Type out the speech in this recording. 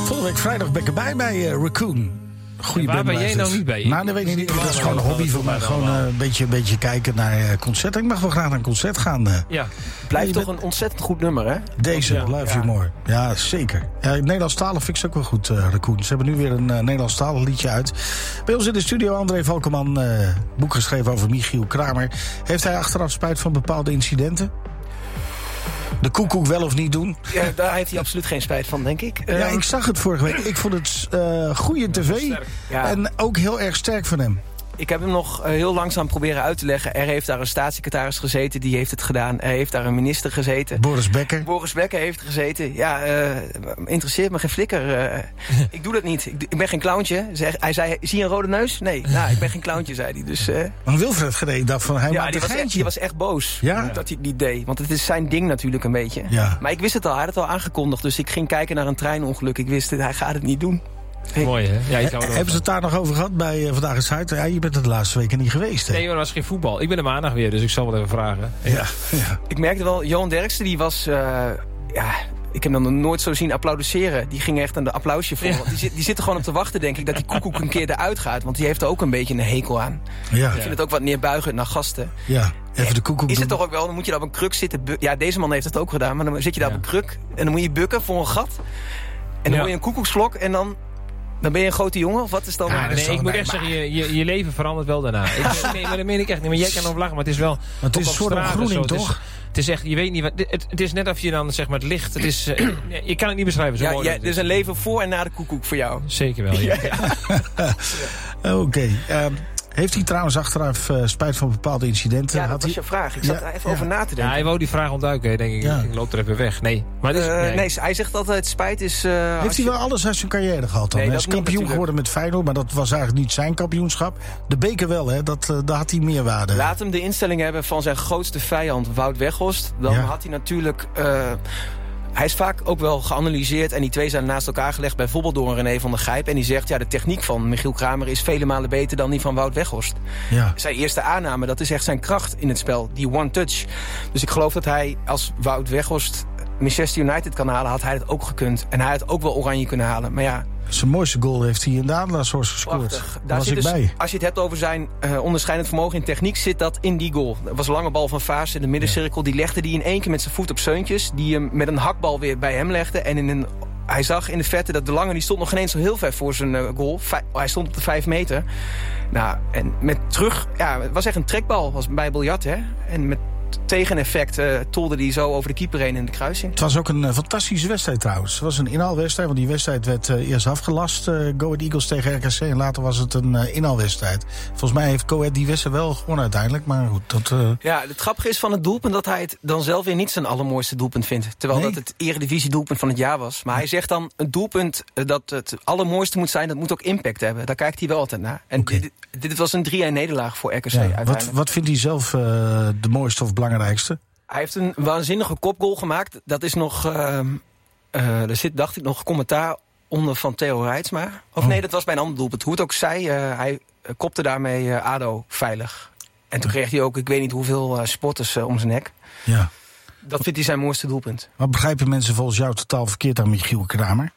Volgende week vrijdag ben ik erbij bij Raccoon. Waar ben jij nou niet bij? Nou, dat weet ik niet. Dat is gewoon een hobby voor mij. Gewoon een beetje kijken naar concerten. Ik mag wel graag naar een concert gaan. Ja, blijft toch een ontzettend goed nummer, hè? Deze, Love You More. Ja, zeker. Ja, Nederlandstalig vind ik ze ook wel goed, Raccoon. Ze hebben nu weer een Nederlandstalig liedje uit. Bij ons in de studio André Valkenman. Boek geschreven over Michiel Kramer. Heeft hij achteraf spijt van bepaalde incidenten? De koekoek wel of niet doen? Ja, daar heeft hij absoluut geen spijt van, denk ik. Ja, ik zag het vorige week. Ik vond het goede tv. Ja. En ook heel erg sterk van hem. Ik heb hem nog heel langzaam proberen uit te leggen. Er heeft daar een staatssecretaris gezeten, die heeft het gedaan. Er heeft daar een minister gezeten. Boris Becker. Boris Becker heeft gezeten. Ja, interesseert me geen flikker. Ik doe dat niet. Ik ben geen clowntje. Hij zei, zie je een rode neus? Nee, nou, ik ben geen clowntje, zei hij. Dus, maar Wilfred Gené dacht van, hij maakt een geintje. Die was echt boos dat hij het niet deed. Want het is zijn ding natuurlijk een beetje. Ja. Maar ik wist het al, hij had het al aangekondigd. Dus ik ging kijken naar een treinongeluk. Ik wist het, hij gaat het niet doen. Mooi, hè? Ja, hebben ze het daar nog over gehad bij Vandaag is Zuid? Ja, je bent er de laatste weken niet geweest, hè? Nee, maar er was geen voetbal. Ik ben er maandag weer, dus ik zal wel even vragen. Ja. Ik merkte wel, Johan Derksen, die was... ik heb hem nog nooit zo zien applaudisseren. Die ging echt aan de applausje voor. Ja. Die zit er gewoon op te wachten, denk ik, dat die koekoek een keer eruit gaat. Want die heeft er ook een beetje een hekel aan. Ja. Ik vind het ook wat neerbuigend naar gasten. Ja, even de koekoek Is doen. het toch ook wel, dan moet je daar op een kruk zitten. Ja, deze man heeft het ook gedaan. Maar dan zit je daar op een kruk en dan moet je bukken voor een gat. En dan hoor je een koekoeksklok en dan ben je een grote jongen, of wat is dan? Ja, nee, ik moet echt zeggen, je leven verandert wel daarna. Nee, maar dat meen ik echt niet. Maar jij kan over lachen, maar het is wel... Maar het is een soort groening, toch? Het is echt, je weet niet wat... Het is net of je dan, zeg maar, het licht... Het is, je kan het niet beschrijven, zo mooi. Er is een leven voor en na de koekoek voor jou. Zeker wel, ja. Oké. Heeft hij trouwens achteraf spijt van bepaalde incidenten? Ja, dat was je vraag. Ik zat er even over na te denken. Ja, hij wou die vraag ontduiken, denk ik. Ik loop er even weg. Nee, maar nee, hij zegt altijd spijt is... heeft hij wel alles uit zijn carrière gehad dan? Hij is kampioen geworden met Feyenoord, maar dat was eigenlijk niet zijn kampioenschap. De beker wel, hè? Daar had hij meerwaarde. Laat hem de instelling hebben van zijn grootste vijand, Wout Weghorst. Dan had hij natuurlijk... Hij is vaak ook wel geanalyseerd en die twee zijn naast elkaar gelegd, bijvoorbeeld door René van der Gijp. En die zegt, de techniek van Michiel Kramer is vele malen beter dan die van Wout Weghorst. Ja. Zijn eerste aanname, dat is echt zijn kracht in het spel, die one touch. Dus ik geloof dat hij, als Wout Weghorst Manchester United kan halen, had hij het ook gekund. En hij had ook wel Oranje kunnen halen, maar ja... Zijn mooiste goal heeft hij in de Adelaarshorst gescoord. Daar was ik bij. Als je het hebt over zijn onderscheidend vermogen in techniek, zit dat in die goal. Dat was een lange bal van Vaas in de middencirkel. Die legde die in één keer met zijn voet op Seuntjes. Die hem met een hakbal weer bij hem legde. En hij zag in de verte dat de Lange, die stond nog geen eens zo heel ver voor zijn goal. Hij stond op de 5 meter. Nou, en met terug... Ja, het was echt een trekbal. Was bij biljart, hè. En met tegeneffect tolde hij zo over de keeper heen in de kruising. Het was ook een fantastische wedstrijd trouwens. Het was een inhaalwedstrijd, want die wedstrijd werd eerst afgelast. Go Ahead Eagles tegen RKC en later was het een inhaalwedstrijd. Volgens mij heeft Go Ahead die wedstrijd wel gewonnen uiteindelijk, maar goed. Ja, het grappige is van het doelpunt dat hij het dan zelf weer niet zijn allermooiste doelpunt vindt. Terwijl dat het eredivisie doelpunt van het jaar was. Maar hij zegt dan, een doelpunt dat het allermooiste moet zijn, dat moet ook impact hebben. Daar kijkt hij wel altijd naar. En dit was een 3-1 nederlaag voor RKC uiteindelijk. Wat vindt hij zelf de mooiste of belangrijkste? Hij heeft een waanzinnige kopgoal gemaakt. Dat is nog... er zit, dacht ik, nog commentaar onder van Theo Reitsma. Of nee, dat was bij een ander doelpunt. Hoe het ook zij, hij kopte daarmee ADO veilig. En toen kreeg hij ook, ik weet niet hoeveel spotters om zijn nek. Ja. Dat vindt hij zijn mooiste doelpunt. Wat begrijpen mensen volgens jou totaal verkeerd aan Michiel Kramer?